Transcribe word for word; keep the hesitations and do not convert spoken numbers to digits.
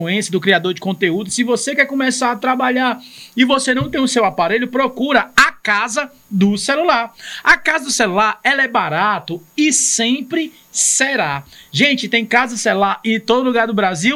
do criador de conteúdo. Se você quer começar a trabalhar e você não tem o seu aparelho, procura a Casa do Celular. A Casa do Celular, ela é barato e sempre será. Gente, tem Casa do Celular em todo lugar do Brasil